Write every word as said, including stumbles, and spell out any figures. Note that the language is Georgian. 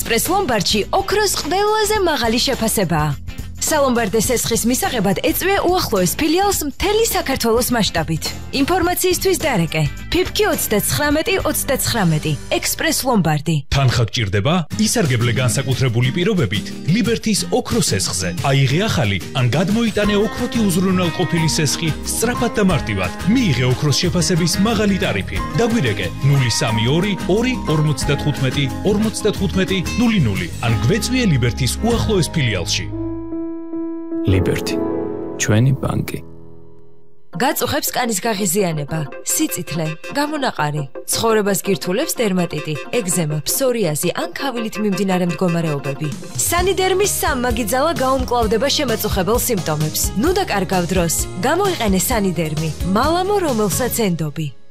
ექსპრეს ლომბარდში ოქროს ყველაზე მაღალი შეფასებაა. სალომბარდეს ესხის მისაღებად ეწვია უახლოეს ფილიალს მთელი საქართველოს მასშტაბით. ინფორმაციისთვის დარეკე ფიფკი ოცდათხრამეტი ოცდათხრამეტი ექსპრეს ლომბარდი. თანხა გჭირდება? ისარგებლე განსაკუთრებული პირობებით ლიბერთის ოქროს ესხზე. აიღე ახალი ან გადმოიტანე ოქროთი უზრუნველყოფილი სესხი სწრაფად და მარტივად. მიიღე ოქროს შეფასების მაღალი ტარიფი. დაგვირეკე ნული სამი ორი ორი ორმოცდათხუთმეტი ორმოცდათხუთმეტი ნული ნული ან გვეწვიე ლიბერთის უახლოეს ფილიალში. ლიბერთი, ჩვენი ბანკი. გაწუხებს კანის გაღიზიანება, სიწითლე, გამონაყარი, ცხოვრებას გირთულებს დერმატიტი, ეგზემა, ფსორიაზი ან ქავილით მიმდინარე მდგომარეობები. სანიდერმის სამმაგი ძალა გაუმკლავდება შემაწუხებელ სიმპტომებს. ნუ დაკარგავ დროს, გამოიყენე სანიდერმი, მალამო რომელსაც ენდობი.